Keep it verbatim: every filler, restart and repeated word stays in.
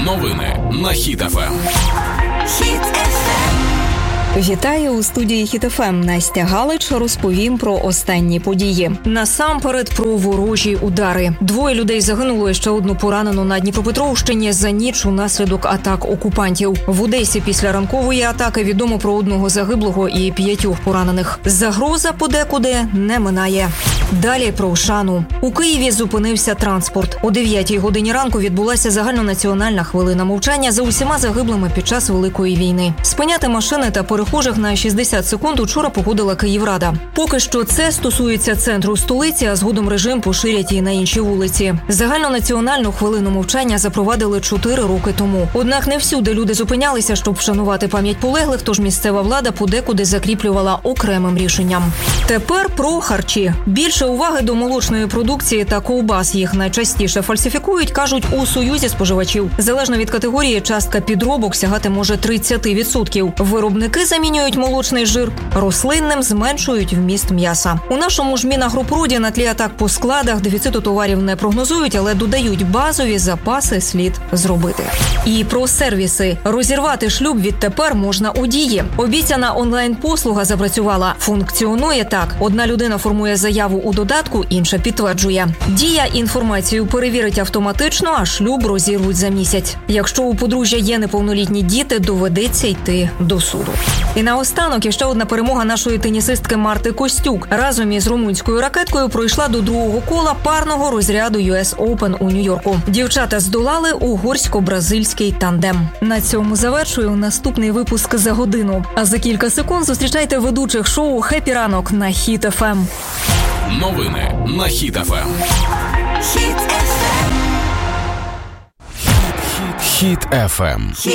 Новини на Хіт еф ем. Хіт еф ем. Вітаю у студії Хіт еф ем. Настя Галич розповім про останні події. Насамперед про ворожі удари. Двоє людей загинуло, ще одну поранено на Дніпропетровщині за ніч унаслідок атак окупантів. В Одесі після ранкової атаки відомо про одного загиблого і п'ятьох поранених. Загроза подекуди не минає. Далі про Шану. У Києві зупинився транспорт. О дев'ятій годині ранку відбулася загальнонаціональна хвилина мовчання за усіма загиблими під час Великої війни. Спиняти машини та перехожих на шістдесят секунд учора погодила Київрада. Поки що це стосується центру столиці, а згодом режим поширять і на інші вулиці. Загальнонаціональну хвилину мовчання запровадили чотири роки тому. Однак не всюди люди зупинялися, щоб вшанувати пам'ять полеглих, тож місцева влада подекуди закріплювала окремим рішенням. Тепер про харчі. Більше уваги до молочної продукції та ковбас, їх найчастіше фальсифікують, кажуть у Союзі споживачів. Залежно від категорії, частка підробок сягати може тридцять відсотків. Виробники замінюють молочний жир, рослинним зменшують вміст м'яса. У нашому ж Мінагропроді на тлі атак по складах дефіциту товарів не прогнозують, але додають, базові запаси слід зробити. І про сервіси. Розірвати шлюб відтепер можна у Дії. Обіцяна онлайн-послуга запрацювала. Функціонує так. Одна людина формує заяву у додатку, інша підтверджує. Дія інформацію перевірить автоматично, а шлюб розірвуть за місяць. Якщо у подружжя є неповнолітні діти, доведеться йти до суду. І наостанок іще одна перемога нашої тенісистки Марти Костюк. Разом із румунською ракеткою пройшла до другого кола парного розряду ю ес Open у Нью-Йорку. Дівчата здолали угорсько-бразильський тандем. На цьому завершую наступний випуск за годину. А за кілька секунд зустрічайте ведучих шоу «Хеппі ранок» на Хіт еф ем. Новини на Хіт еф ем. Хіт еф ем. Хіт еф ем.